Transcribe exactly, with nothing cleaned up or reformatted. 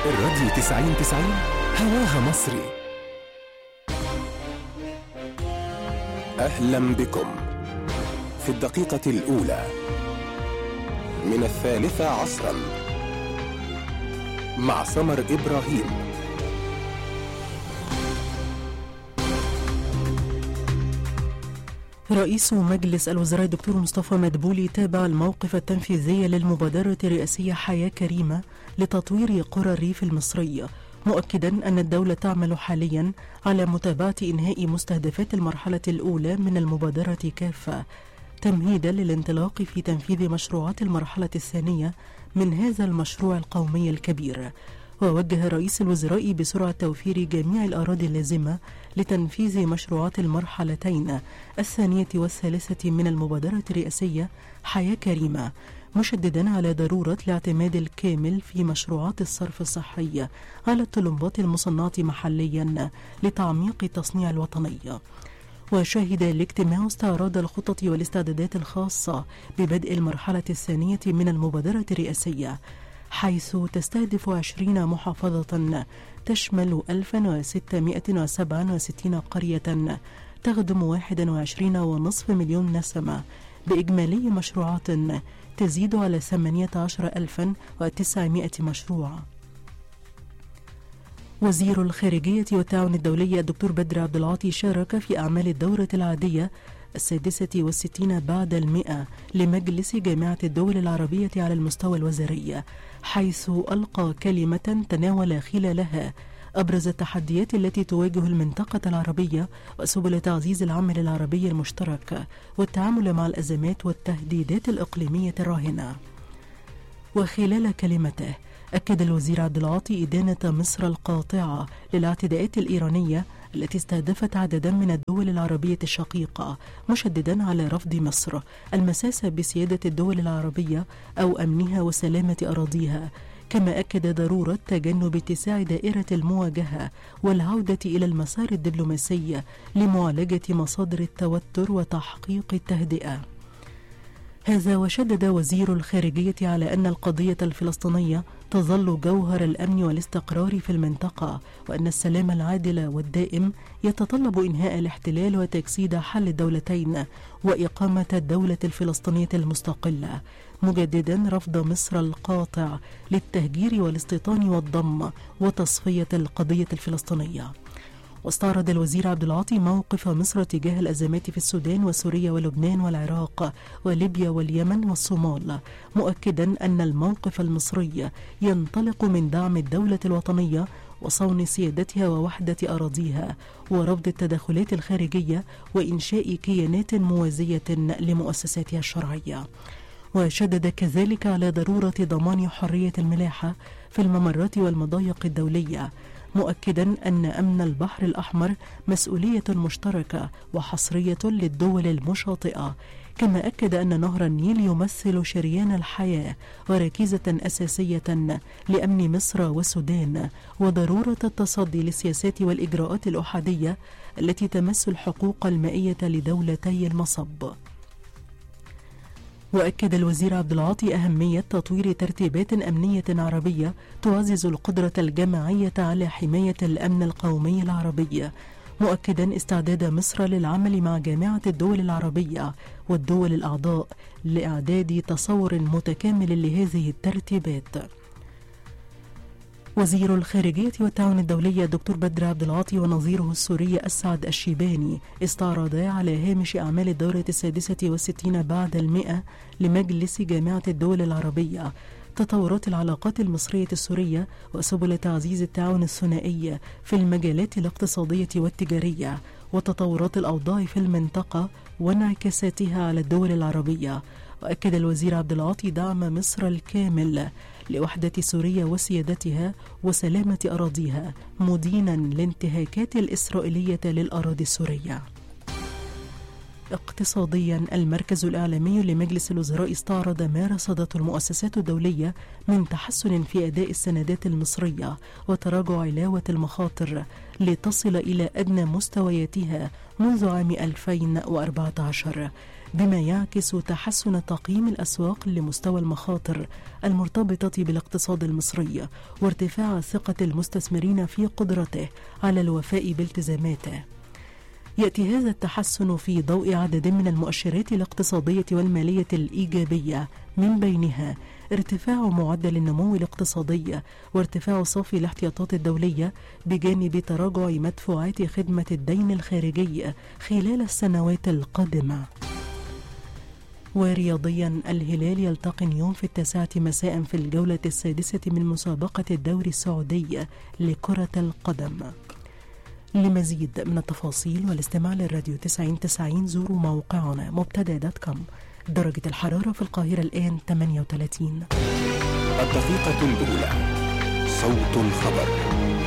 الراديو تسعين تسعين هواها مصري. أهلا بكم في الدقيقة الأولى من الثالثة عصرا مع سمر إبراهيم. رئيس مجلس الوزراء الدكتور مصطفى مدبولي تابع الموقف التنفيذي للمبادرة الرئاسية حياة كريمة لتطوير قرى الريف المصرية، مؤكدا أن الدولة تعمل حاليا على متابعة إنهاء مستهدفات المرحلة الأولى من المبادرة كافة، تمهيدا للانطلاق في تنفيذ مشروعات المرحلة الثانية من هذا المشروع القومي الكبير. ووجه رئيس الوزراء بسرعة توفير جميع الأراضي اللازمة لتنفيذ مشروعات المرحلتين الثانية والثالثة من المبادرة الرئاسية حياة كريمة، مشددا على ضرورة الاعتماد الكامل في مشروعات الصرف الصحي على الطلمبات المصنعة محليا لتعميق التصنيع الوطني. وشهد الاجتماع استعراض الخطط والاستعدادات الخاصة ببدء المرحلة الثانية من المبادرة الرئاسية، حيث تستهدف عشرين محافظة تشمل ألف وستمائة وسبعة وستين قرية تخدم واحد وعشرين ونصف مليون نسمة، بإجمالي مشروعات تزيد على ثمانية عشر ألفا وتسعمائة مشروع. وزير الخارجية والتعاون الدولي الدكتور بدر عبد العاطي شارك في أعمال الدورة العادية السادسة والستين بعد المئة لمجلس جامعة الدول العربية على المستوى الوزاري، حيث ألقى كلمة تناول خلالها أبرز التحديات التي تواجه المنطقة العربية وسبل تعزيز العمل العربي المشترك والتعامل مع الأزمات والتهديدات الإقليمية الراهنة. وخلال كلمته أكد الوزير عبد العاطي إدانة مصر القاطعة للاعتداءات الإيرانية التي استهدفت عددا من الدول العربية الشقيقة، مشددا على رفض مصر المساس بسيادة الدول العربية أو أمنها وسلامة أراضيها، كما أكد ضرورة تجنب اتساع دائرة المواجهة والعودة إلى المسار الدبلوماسي لمعالجة مصادر التوتر وتحقيق التهدئة. هذا وشدد وزير الخارجية على أن القضية الفلسطينية تظل جوهر الأمن والاستقرار في المنطقة، وأن السلام العادل والدائم يتطلب إنهاء الاحتلال وتجسيد حل الدولتين وإقامة الدولة الفلسطينية المستقلة، مجددا رفض مصر القاطع للتهجير والاستيطان والضم وتصفية القضية الفلسطينية. واستعرض الوزير عبد العاطي موقف مصر تجاه الأزمات في السودان وسوريا ولبنان والعراق وليبيا واليمن والصومال، مؤكدا أن الموقف المصري ينطلق من دعم الدولة الوطنية وصون سيادتها ووحدة أراضيها ورفض التدخلات الخارجية وإنشاء كيانات موازية لمؤسساتها الشرعية. وشدد كذلك على ضرورة ضمان حرية الملاحة في الممرات والمضايق الدولية، مؤكدا أن أمن البحر الأحمر مسؤولية مشتركة وحصرية للدول المشاطئة، كما أكد أن نهر النيل يمثل شريان الحياة وركيزة أساسية لأمن مصر والسودان، وضرورة التصدي للسياسات والإجراءات الأحادية التي تمس الحقوق المائية لدولتي المصب. وأكد الوزير عبد العاطي أهمية تطوير ترتيبات أمنية عربية تعزز القدرة الجماعية على حماية الأمن القومي العربي، مؤكدا استعداد مصر للعمل مع جامعة الدول العربية والدول الأعضاء لإعداد تصور متكامل لهذه الترتيبات. وزير الخارجية والتعاون الدولي الدكتور بدر عبد العاطي ونظيره السوري أسعد الشيباني استعرضا على هامش أعمال الدورة السادسة والستين بعد المئة لمجلس جامعة الدول العربية تطورات العلاقات المصرية السورية وسبل تعزيز التعاون الثنائي في المجالات الاقتصادية والتجارية وتطورات الأوضاع في المنطقة وانعكاساتها على الدول العربية. وأكد الوزير عبد العاطي دعم مصر الكامل لوحدة سوريا وسيادتها وسلامة أراضيها، مدينا الانتهاكات الإسرائيلية للأراضي السورية. اقتصاديا، المركز الإعلامي لمجلس الوزراء استعرض ما رصدته المؤسسات الدولية من تحسن في أداء السندات المصرية وتراجع علاوة المخاطر لتصل إلى أدنى مستوياتها منذ عام ألفين وأربعة عشر، بما يعكس تحسن تقييم الأسواق لمستوى المخاطر المرتبطة بالاقتصاد المصري وارتفاع ثقة المستثمرين في قدرته على الوفاء بالتزاماته. يأتي هذا التحسن في ضوء عدد من المؤشرات الاقتصادية والمالية الإيجابية، من بينها ارتفاع معدل النمو الاقتصادي وارتفاع صافي الاحتياطات الدولية، بجانب تراجع مدفوعات خدمة الدين الخارجي خلال السنوات القادمة. ورياضيا، الهلال يلتقي اليوم في التاسعة مساء في الجولة السادسة من مسابقة الدوري السعودي لكرة القدم. لمزيد من التفاصيل والاستماع للراديو تسعين تسعين زوروا موقعنا مبتدأ دوت كوم. درجة الحرارة في القاهرة الآن ثمانية وثلاثين. الدقيقة الأولى، صوت الخبر.